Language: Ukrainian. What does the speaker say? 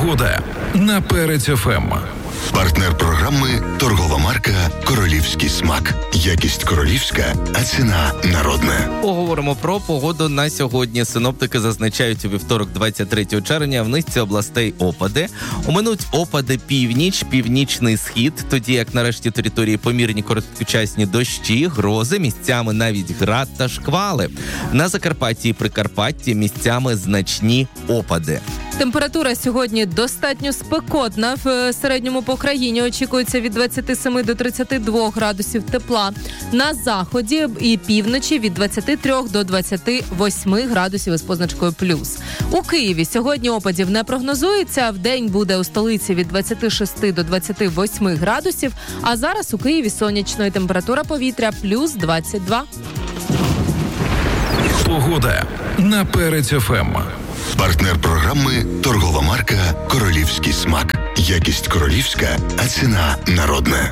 Погода на Перець ФМ. Партнер програми – торгова марка «Королівський смак». Якість королівська, а ціна народна. Поговоримо про погоду на сьогодні. Синоптики зазначають у вівторок 23 червня в низці областей опади. Оминуть опади північ, північний схід, тоді як на решті території помірні короткочасні дощі, грози, місцями навіть град та шквали. На Закарпатті і Прикарпатті місцями значні опади. Температура сьогодні достатньо спекотна. В середньому по країні очікується від 27 до 32 градусів тепла. На заході і півночі від 23 до 28 градусів із позначкою плюс. У Києві сьогодні опадів не прогнозується. Вдень буде у столиці від 26 до 28 градусів. А зараз у Києві сонячно і температура повітря плюс 22. Погода на Перець ФМ. Партнер програми – торгова марка «Королівський смак». Якість королівська, а ціна народна.